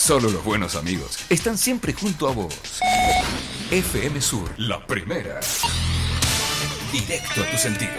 Solo los buenos amigos están siempre junto a vos. FM Sur, la primera. Directo a tu sentido.